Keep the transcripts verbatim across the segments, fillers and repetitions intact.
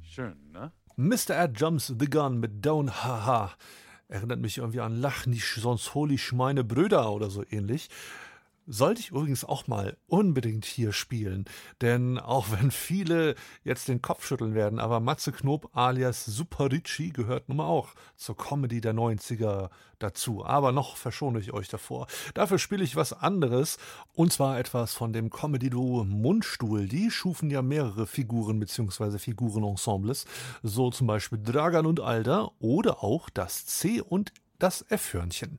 Schön, ne? Mister Ed Jumps the Gun mit Don't Haha. Erinnert mich irgendwie an Lach nicht, sonst hol ich meine Brüder oder so ähnlich. Sollte ich übrigens auch mal unbedingt hier spielen, denn auch wenn viele jetzt den Kopf schütteln werden, aber Matze Knob alias Super Ricci gehört nun mal auch zur Comedy der neunziger dazu. Aber noch verschone ich euch davor. Dafür spiele ich was anderes, und zwar etwas von dem Comedy-Duo Mundstuhl. Die schufen ja mehrere Figuren bzw. Figurenensembles, so zum Beispiel Dragan und Alda oder auch das C- und das F-Hörnchen.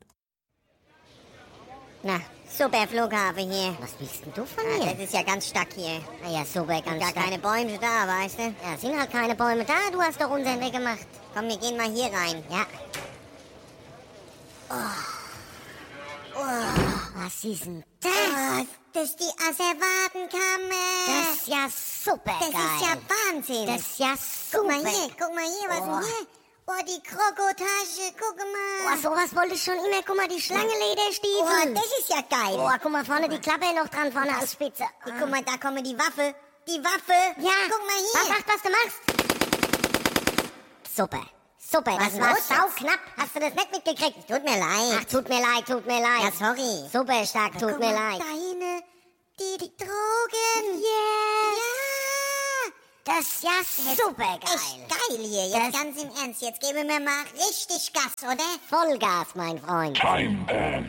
Na, super Flughafen hier. Was willst denn du von Ja, mir? das ist ja ganz stark hier. Na ja, super, ganz Gar stark. keine Bäume da, weißt du? Ja, sind halt keine Bäume da, du hast doch unseren Weg gemacht. Komm, wir gehen mal hier rein. Ja. Oh. Was ist denn das? Oh, das ist die Asservatenkammer. Das ist ja super Das geil. ist ja Wahnsinn. Das ist ja Guck super. mal hier, guck mal hier, was Oh. ist denn hier? Oh, die Krokotasche, guck mal. Oh, sowas wollte ich schon immer. Guck mal, die Oh, Schlangenlederstiefel. das ist ja geil. Oh, guck mal, vorne die Klappe noch dran, vorne als Spitze. Hier, guck mal, da kommt die Waffe. Die Waffe. Ja. Guck mal Was, hier. mach, was du machst. Super. Super, Was das war los sau jetzt? knapp. Hast du das nicht mitgekriegt? Tut mir leid. Ach, tut mir leid, tut mir leid. Ja, sorry. Super stark, tut Guck mir mal, leid. Da hinten, die, die Drogen. Yes. Ja. Das ist ja super geil. Echt geil hier. Jetzt Das- ganz im Ernst. Jetzt geben wir mal richtig Gas, oder? Vollgas, mein Freund. Time Band.